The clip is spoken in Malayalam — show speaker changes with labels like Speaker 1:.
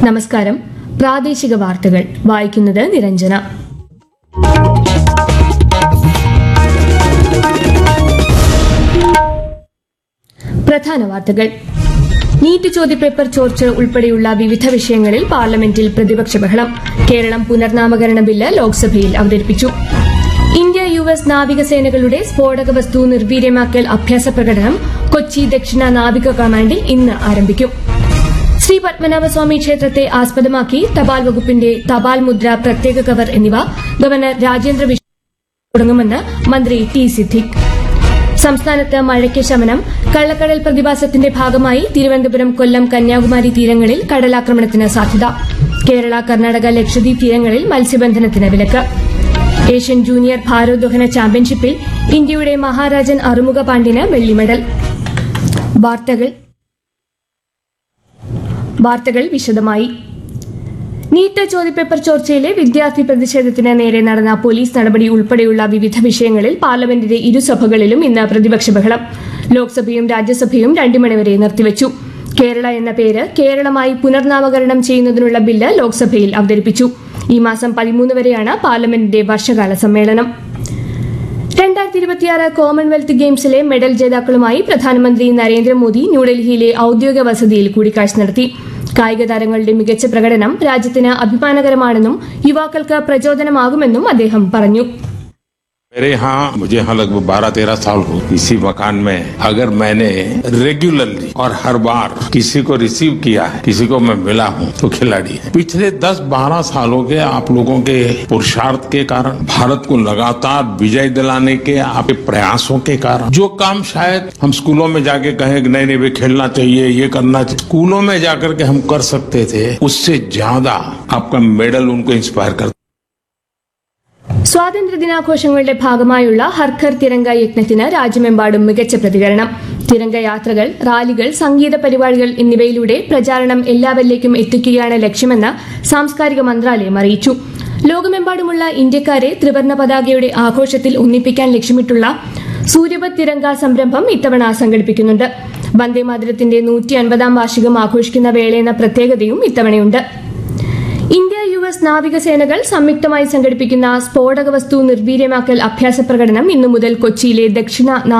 Speaker 1: നമസ്കാരം. പ്രാദേശിക വാർത്തകൾ വായിക്കുന്നത് നിരഞ്ജന. പ്രധാന വാർത്തകൾ. നീറ്റ് ചോദ്യപേപ്പർ ചോർച്ച ഉൾപ്പെടെയുള്ള വിവിധ വിഷയങ്ങളിൽ പാർലമെന്റിൽ പ്രതിപക്ഷ ബഹളം. കേരളം പുനർനാമകരണ ബില്ല് ലോക്സഭയിൽ അവതരിപ്പിച്ചു. ഇന്ത്യ US നാവികസേനകളുടെ സ്ഫോടക വസ്തു നിർവീര്യമാക്കൽ അഭ്യാസ പ്രകടനം കൊച്ചി ദക്ഷിണ നാവിക കമാൻഡിൽ ഇന്ന് ആരംഭിക്കും. ശ്രീ പത്മനാഭസ്വാമി ക്ഷേത്രത്തെ ആസ്പദമാക്കി തപാൽ വകുപ്പിന്റെ തപാൽ മുദ്ര, പ്രത്യേക കവർ എന്നിവ ഗവർണർ രാജേന്ദ്ര വിശ്വനാഥ് തുടങ്ങുമെന്ന് മന്ത്രി ടി സിദ്ദിഖ്. സംസ്ഥാനത്ത് മഴയ്ക്ക് ശമനം. കള്ളക്കടൽ പ്രതിഭാസത്തിന്റെ ഭാഗമായി തിരുവനന്തപുരം, കൊല്ലം, കന്യാകുമാരി തീരങ്ങളിൽ കടലാക്രമണത്തിന് സാധ്യത. കേരള, കർണാടക, ലക്ഷദ്വീപ് തീരങ്ങളിൽ മത്സ്യബന്ധനത്തിന് വിലക്ക്. ഏഷ്യൻ ജൂനിയർ ഭാരോദ്വഹന ചാമ്പ്യൻഷിപ്പിൽ ഇന്ത്യയുടെ മഹാരാജൻ അറുമുഖ പാണ്ഡ്യന് വെള്ളി മെഡൽ. വാർത്തകൾ വിശദമായി. നീറ്റ് ചോദ്യപേപ്പർ ചോർച്ചയിലെ വിദ്യാർത്ഥി പ്രതിഷേധത്തിന് നേരെ നടന്ന പോലീസ് നടപടി ഉൾപ്പെടെയുള്ള വിവിധ വിഷയങ്ങളിൽ പാർലമെന്റിന്റെ ഇരുസഭകളിലും ഇന്ന് പ്രതിപക്ഷ ബഹളം. ലോക്സഭയും രാജ്യസഭയും 2 മണിവരെ നിർത്തിവച്ചു. കേരള എന്ന പേര് കേരളമായി പുനർനാമകരണം ചെയ്യുന്നതിനുള്ള ബില്ല് ലോക്സഭയിൽ അവതരിപ്പിച്ചു. ഈ മാസം 13 വരെയാണ് പാർലമെന്റിന്റെ വർഷകാല സമ്മേളനം. 2026 കോമൺവെൽത്ത് ഗെയിംസിലെ മെഡൽ ജേതാക്കളുമായി പ്രധാനമന്ത്രി നരേന്ദ്രമോദി ന്യൂഡൽഹിയിലെ ഔദ്യോഗിക വസതിയിൽ കൂടിക്കാഴ്ച നടത്തി. കായിക താരങ്ങളുടെ മികച്ച പ്രകടനം രാജ്യത്തിന് അഭിമാനകരമാണെന്നും യുവാക്കൾക്ക് പ്രചോദനമാകുമെന്നും അദ്ദേഹം പറഞ്ഞു.
Speaker 2: मेरे मुझे यहाँ लगभग 12-13 साल हो इसी मकान में अगर मैंने रेगुलरली और हर बार किसी को रिसीव किया है, किसी को मैं मिला हूँ तो खिलाड़ी है। पिछले 10-12 सालों के आप लोगों के पुरुषार्थ के कारण, भारत को लगातार विजय दिलाने के आपके प्रयासों के कारण, जो काम शायद हम स्कूलों में जाके कहें कि नहीं वे खेलना चाहिए, ये करना चाहिए, स्कूलों में जाकर के हम कर सकते थे, उससे ज्यादा आपका मेडल उनको इंस्पायर करता.
Speaker 1: സ്വാതന്ത്ര്യദിനാഘോഷങ്ങളുടെ ഭാഗമായുള്ള ഹർഘർ തിരങ്ക യജ്ഞത്തിന് രാജ്യമെമ്പാടും മികച്ച പ്രതികരണം. തിരങ്ക യാത്രകൾ, റാലികൾ, സംഗീത പരിപാടികൾ എന്നിവയിലൂടെ പ്രചാരണം എല്ലാവരിലേക്കും എത്തിക്കുകയാണ് ലക്ഷ്യമെന്ന് സാംസ്കാരിക മന്ത്രാലയം അറിയിച്ചു. ലോകമെമ്പാടുമുള്ള ഇന്ത്യക്കാരെ ത്രിവർണ്ണ പതാകയുടെ ആഘോഷത്തിൽ ഒന്നിപ്പിക്കാൻ ലക്ഷ്യമിട്ടുള്ള സൂര്യപത് തിരങ്ക സംരംഭം ഇത്തവണ സംഘടിപ്പിക്കുന്നുണ്ട്. വന്ദേമാതരത്തിന്റെ 150ാം വാർഷികം ആഘോഷിക്കുന്ന വേളയെന്ന പ്രത്യേകതയും ഇത്തവണയുണ്ട്. ഇന്ത്യ US നാവികസേനകൾ സംയുക്തമായി സംഘടിപ്പിക്കുന്ന സ്ഫോടക വസ്തു നിർവീര്യമാക്കൽ അഭ്യാസ പ്രകടനം ഇന്നു മുതൽ കൊച്ചിയിലെ ദക്ഷിണ